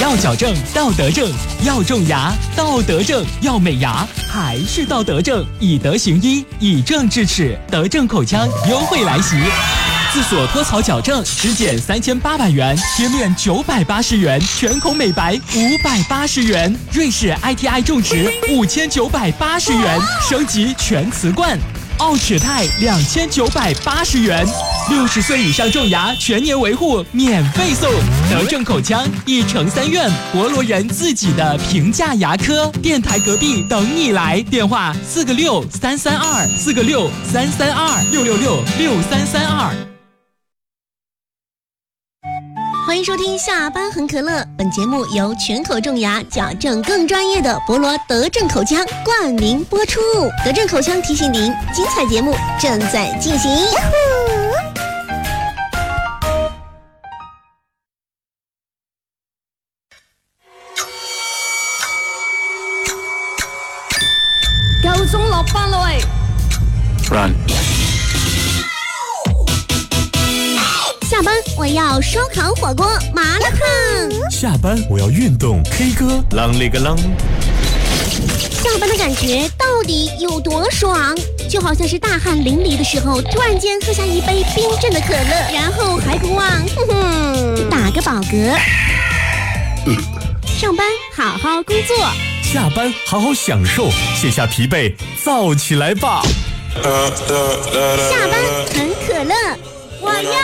要矫正到德正，要种牙到德正，要美牙还是到德正，以德行医，以正治齿，德正口腔优惠来袭。自锁脱槽矫正只减3800元，贴面980元，全口美白580元，瑞士 ITI 种植5980元，升级全瓷冠。奥齿泰2980元，60岁以上种牙全年维护免费送。德正口腔1城3院，博罗人自己的平价牙科，电台隔壁等你来，电话4个6332，4个6332，6666332。 欢迎收听下班很可乐，本节目由全口种牙矫正更专业的博罗德正口腔冠名播出。德正口腔提醒您，精彩节目正在进行。 夠鐘落班啦喂 Run。 下班我要烧烤火锅麻辣烫， 下班我要运动 K 歌啷里个啷。 下班的感觉到底有多爽？就好像是大汗淋漓的时候，突然间喝下一杯冰镇的可乐，然后还不忘打个饱嗝。上班好好工作， 下班好好享受，卸下疲惫燥起来吧。 下班很可乐，我要